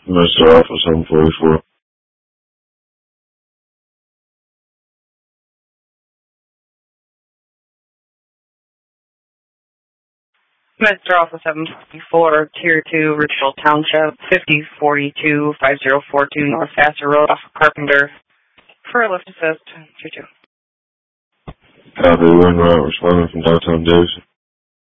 Mr. Alpha 744. Mr. Alpha 744, Tier 2, Richville Township, 5042, 5042 North Vassar Road off of Carpenter. For a lift assist, Tier 2. Copy, 1 route responding from downtown Davidson.